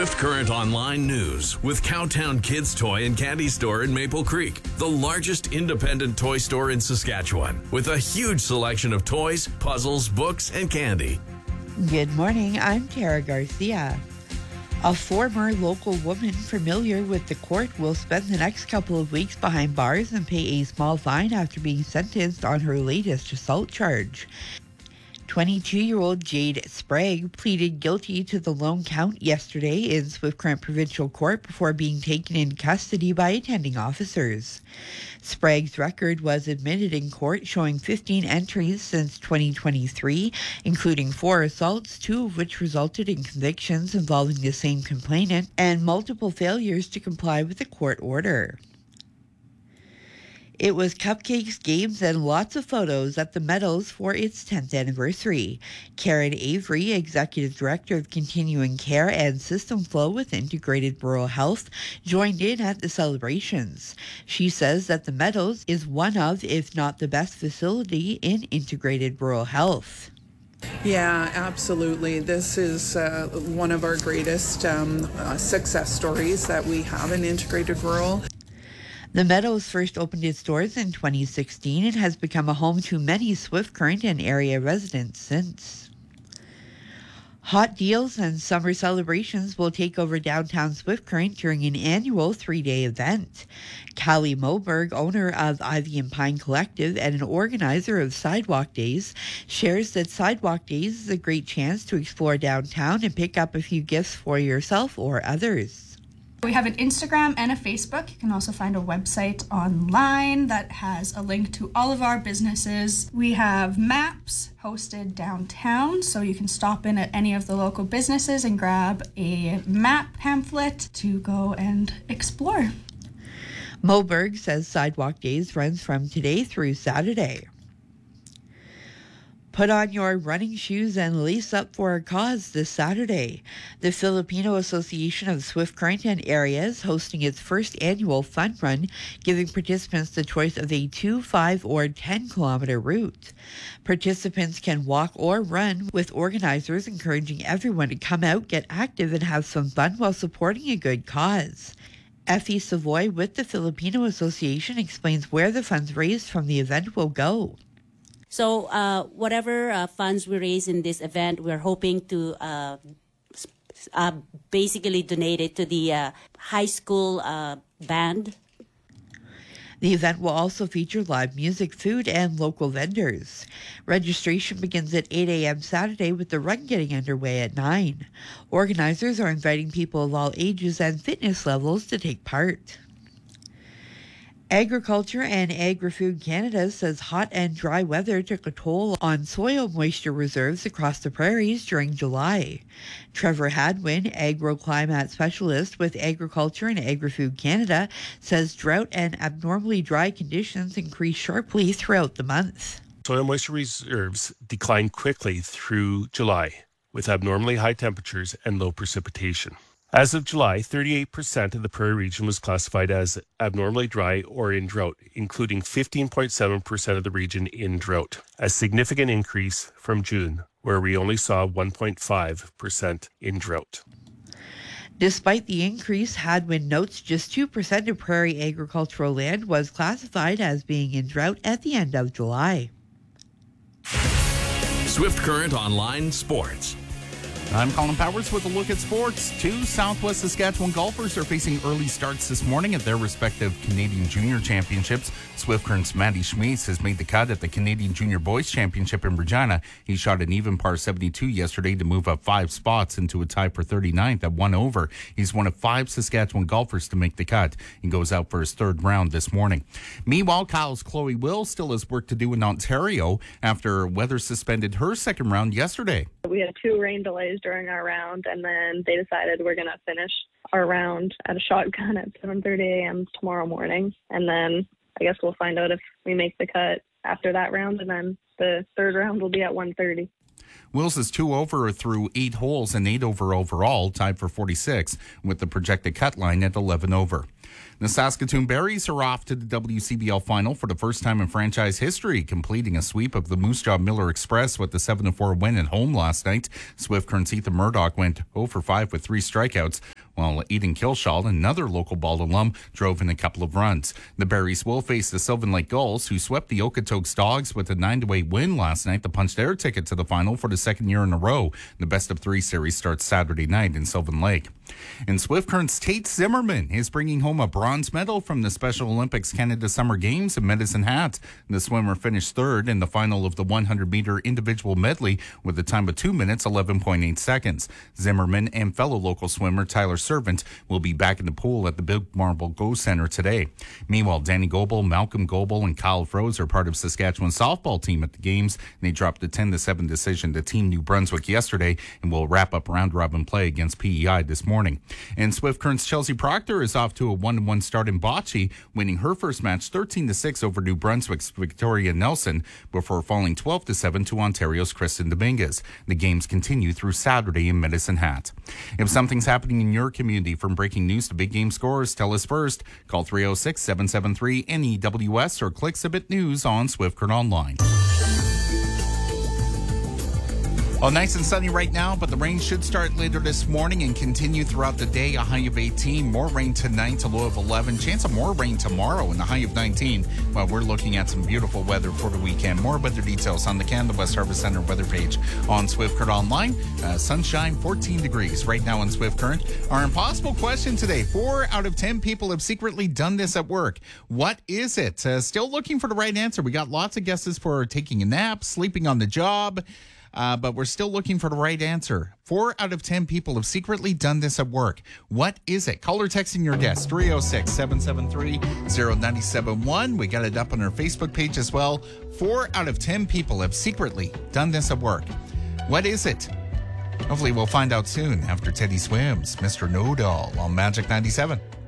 Swift Current Online News with Cowtown Kids Toy and Candy Store in Maple Creek, the largest independent toy store in Saskatchewan, with a huge selection of toys, puzzles, books, and candy. Good morning, I'm Tara Garcia. A former local woman familiar with the court will spend the next couple of weeks behind bars and pay a small fine after being sentenced on her latest assault charge. 22-year-old Jade Sprague pleaded guilty to the lone count yesterday in Swift Current Provincial Court before being taken in custody by attending officers. Sprague's record was admitted in court, showing 15 entries since 2023, including 4 assaults, 2 of which resulted in convictions involving the same complainant, and multiple failures to comply with the court order. It was cupcakes, games, and lots of photos at the Meadows for its 10th anniversary. Karen Avery, Executive Director of Continuing Care and System Flow with Integrated Rural Health, joined in at the celebrations. She says that the Meadows is one of, if not the best facility in Integrated Rural Health. Yeah, absolutely. This is one of our greatest success stories that we have in Integrated Rural. The Meadows first opened its doors in 2016 and has become a home to many Swift Current and area residents since. Hot deals and summer celebrations will take over downtown Swift Current during an annual 3-day event. Callie Moberg, owner of Ivy and Pine Collective and an organizer of Sidewalk Days, shares that Sidewalk Days is a great chance to explore downtown and pick up a few gifts for yourself or others. We have an Instagram and a Facebook. You can also find a website online that has a link to all of our businesses. We have maps posted downtown, so you can stop in at any of the local businesses and grab a map pamphlet to go and explore. Moberg says Sidewalk Days runs from today through Saturday. Put on your running shoes and lace up for a cause this Saturday. The Filipino Association of Swift Current and Area is hosting its first annual fun run, giving participants the choice of a 2, 5, or 10-kilometer route. Participants can walk or run, with organizers encouraging everyone to come out, get active, and have some fun while supporting a good cause. Effie Savoy with the Filipino Association explains where the funds raised from the event will go. So whatever funds we raise in this event, we're hoping to basically donate it to the high school band. The event will also feature live music, food, and local vendors. Registration begins at 8 a.m. Saturday, with the run getting underway at 9. Organizers are inviting people of all ages and fitness levels to take part. Agriculture and Agri-Food Canada says hot and dry weather took a toll on soil moisture reserves across the prairies during July. Trevor Hadwin, agroclimate specialist with Agriculture and Agri-Food Canada, says drought and abnormally dry conditions increased sharply throughout the month. Soil moisture reserves declined quickly through July, with abnormally high temperatures and low precipitation. As of July, 38% of the prairie region was classified as abnormally dry or in drought, including 15.7% of the region in drought, a significant increase from June, where we only saw 1.5% in drought. Despite the increase, Hadwin notes just 2% of prairie agricultural land was classified as being in drought at the end of July. Swift Current Online Sports. I'm Colin Powers with a look at sports. 2 Southwest Saskatchewan golfers are facing early starts this morning at their respective Canadian Junior Championships. Swift Current's Matty Schmeetz has made the cut at the Canadian Junior Boys Championship in Regina. He shot an even par 72 yesterday to move up 5 spots into a tie for 39th at 1 over. He's one of 5 Saskatchewan golfers to make the cut. He goes out for his 3rd round this morning. Meanwhile, Kyle's Chloe Will still has work to do in Ontario after weather suspended her 2nd round yesterday. We had 2 rain delays during our round, and then they decided we're going to finish our round at a shotgun at 7:30 a.m. tomorrow morning. And then I guess we'll find out if we make the cut after that round, and then the 3rd round will be at 1:30. Wills is 2 over through 8 holes and 8 over overall, tied for 46, with the projected cut line at 11 over. The Saskatoon Berries are off to the WCBL final for the first time in franchise history, completing a sweep of the Moose Jaw Miller Express with the 7-4 win at home last night. Swift Current's Ethan Murdoch went 0 for 5 with 3 strikeouts. while Aiden Kilshaw, another local Bald alum, drove in a couple of runs. The Berries will face the Sylvan Lake Gulls, who swept the Okotoks Dogs with a 9-8 win last night to punch their ticket to the final for the second year in a row. The best-of-3 series starts Saturday night in Sylvan Lake. In Swift Current's Tate Zimmerman is bringing home a bronze medal from the Special Olympics Canada Summer Games in Medicine Hat. The swimmer finished third in the final of the 100-meter individual medley with a time of 2 minutes, 11.8 seconds. Zimmerman and fellow local swimmer Tyler Servant will be back in the pool at the Big Marble Go Center today. Meanwhile, Danny Goebel, Malcolm Goebel, and Kyle Froese are part of Saskatchewan's softball team at the games. They dropped a 10-7 decision to Team New Brunswick yesterday and will wrap up round-robin play against PEI this morning. And Swift Current's Chelsea Proctor is off to a 1-1 start in bocce, winning her first match 13-6 over New Brunswick's Victoria Nelson before falling 12-7 to Ontario's Kristen Dominguez. The games continue through Saturday in Medicine Hat. If something's happening in your community, from breaking news to big game scores, tell us first. Call 306-773-NEWS or click Submit News on Swift Current Online. Well, nice and sunny right now, but the rain should start later this morning and continue throughout the day. A high of 18. More rain tonight, a low of 11. Chance of more rain tomorrow and a high of 19. Well, we're looking at some beautiful weather for the weekend. More weather details on the Canada West Harvest Center weather page on Swift Current Online. Sunshine, 14 degrees right now in Swift Current. Our impossible question today. 4 out of 10 people have secretly done this at work. What is it? Still looking for the right answer. We got lots of guesses for taking a nap, sleeping on the job. But we're still looking for the right answer. 4 out of 10 people have secretly done this at work. What is it? Call or text in your guess. 306-773-0971. We got it up on our Facebook page as well. 4 out of 10 people have secretly done this at work. What is it? Hopefully we'll find out soon after Teddy Swims, Mr. Know-It-All on Magic 97.